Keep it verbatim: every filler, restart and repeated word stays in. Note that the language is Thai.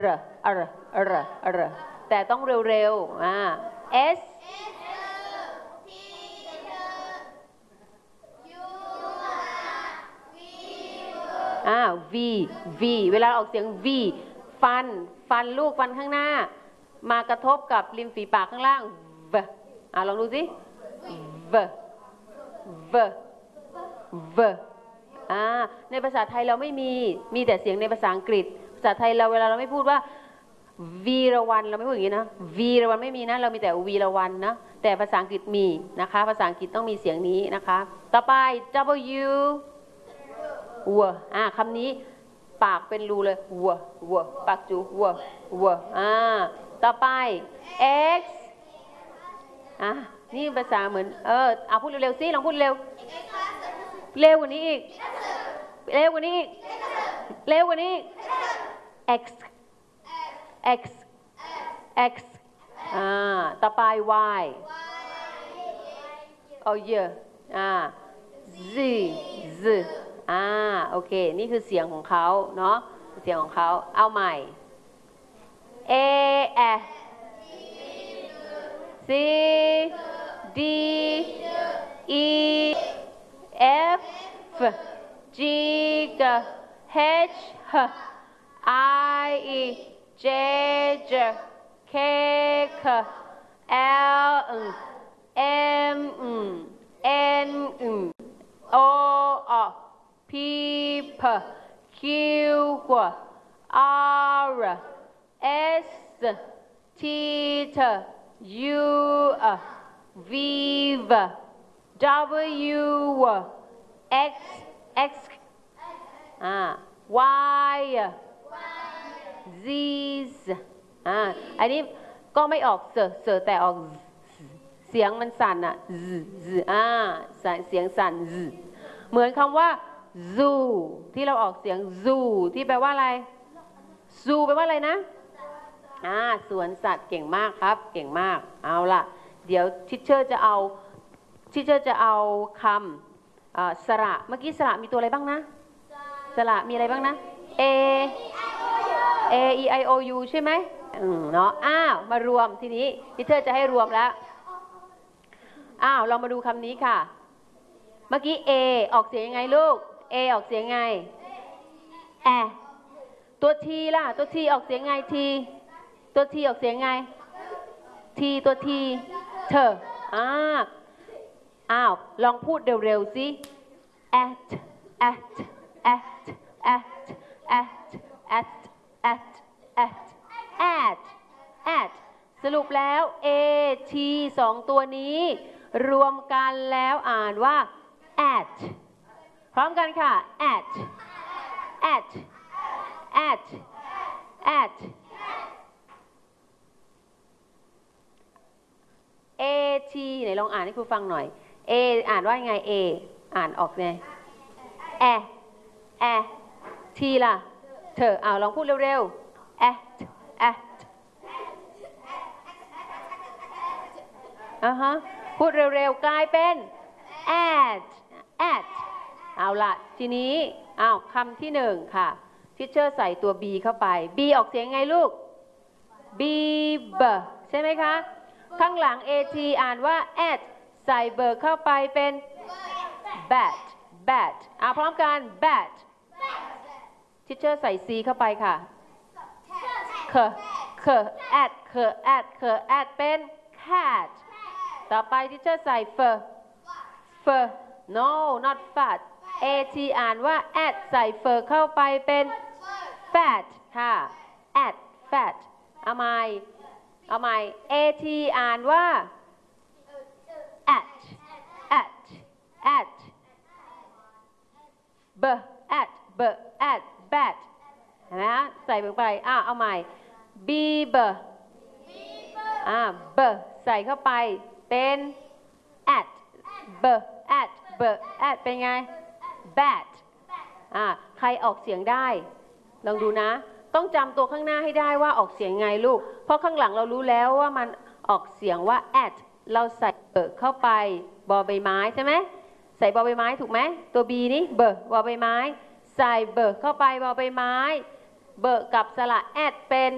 r r r r แต่ต้องเร็วๆอ่า s อ่า v v เวลาออกเสียง v ฟันฟันลูกฟันข้างหน้ามากระทบกับริมฝีปากข้างล่าง v อ่าลองดูสิ v v v อ่าในภาษาไทยเราไม่มีมีแต่เสียงในภาษาอังกฤษภาษาไทยเราเวลาเราไม่พูดว่าวีรวันเราไม่พูดอย่างนี้นะวีรวันไม่มีนะเรามีแต่วีรวันนะแต่ภาษาอังกฤษมีนะคะภาษาอังกฤษต้องมีเสียงนี้นะคะต่อไป w วัวอ่าคำนี้ปากเป็นรูเลยวัววัวปากจูวัววัวอ่าต่อไป x อ่ะนี่ภาษาเหมือนเออเอาพูดเร็วๆสิลองพูดเร็วเร็วกว่านี้อีกเร็วกว่านี้อีกเร็วกว่านี้ x x x อ่าต่อไป y เอาเยอะอ่า z z อ่าโอเคนี่คือเสียงของเขาเนาะเสียงของเขาเอาใหม่ a f c d e f g h i j j k k l m n o p p q r s t u v w x x อ่า y z อ่าอันนี้ก็ไม่ออกเสเสแต่ออกเสียงมันสั่นอ่ะ z z อ่าเสียงสั่น z เหมือนคำว่า zoo ที่เราออกเสียง zoo ที่แปลว่าอะไร zoo แปลว่าอะไรนะอ่าสวนสัตว์เก่งมากครับเก่งมากเอาล่ะเดี๋ยวทิชเชอร์จะเอาทิชเชอร์จะเอาคำสระเมื่อกี้สระมีตัวอะไรบ้างนะสระมีอะไรบ้างนะ a a e i o u ใช่ไหมอืมเนาะอ้าวมารวมทีนี้ทิชเชอร์จะให้รวมแล้วอ้าวเรามาดูคำนี้ค่ะเมื่อกี้ a ออกเสียงยังไงลูก a ออกเสียงไงแอตัว t ล่ะตัว t ออกเสียงไง t ตัว t ออกเสียงไง t ตัว t เธออ่าอ้าวลองพูดเร็วๆสิ at at at at at at at at at at สรุปแล้ว a t สองตัวนี้รวมกันแล้วอ่านว่า at พร้อมกันค่ะ at at at at a t ไหนลองอ่านให้ครูฟังหน่อย a อ่านว่าไง a อ่านออกไง a a t ล่ะเธอเอาลองพูดเร็วๆ at at อ่าฮะพูดเร็วๆกลายเป็น at at เอาล่ะทีนี้อ้าวคำที่หนึ่งค่ะทิชเชอร์ใส่ตัว b เข้าไป b ออกเสียงไงลูก b b ใช่ไหมคะข้างหลัง at อ่านว่า at ใส่เบอร์เข้าไปเป็น bat bat อ่ะพร้อมกัน bat ทิชเชอร์ใส่ c เข้าไปค่ะเคเค at เค at เค at เป็น cat ต่อไปทิชเชอร์ใส่ f f no not fat at อ่านว่า at ใส่ f เข้าไปเป็น fat ค่ะ at fat เอาใหม่เอาใหม่ at อ่านว่า at at at b at b at bat เห็นไหมฮะใส่ลงไปอ่ะเอาใหม่ b b อ่า b ใส่เข้าไปเป็น at b at b at เป็นไง bat อ่าใครออกเสียงได้ลองดูนะต้องจำตัวข้างหน้าให้ได้ว่าออกเสียงไงลูกเพราะข้างหลังเรารู้แล้วว่ามันออกเสียงว่า at เราใส่เบอร์เข้าไปบอใบไม้ใช่ไหมใส่บอใบไม้ถูกไหมตัว b นี่เบอร์บอใบไม้ใส่เบอร์เข้าไปบอใบไม้เบอร์กับสระ at เป็น